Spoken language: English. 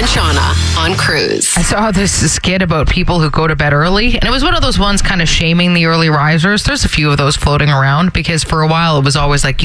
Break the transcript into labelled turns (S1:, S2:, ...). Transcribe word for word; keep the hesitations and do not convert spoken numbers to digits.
S1: Shauna on Cruise.
S2: I saw this skit about people who go to bed early, and it was one of those ones kind of shaming the early risers. There's a few of those floating around because for a while it was always like,